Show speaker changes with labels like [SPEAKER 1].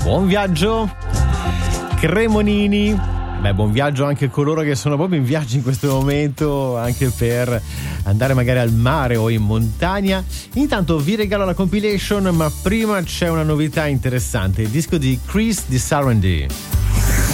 [SPEAKER 1] Buon viaggio Cremonini. Beh, buon viaggio anche a coloro che sono proprio in viaggio in questo momento, anche per andare magari al mare o in montagna. Intanto vi regalo la compilation, ma prima c'è una novità interessante, il disco di Chris Di Sarandí.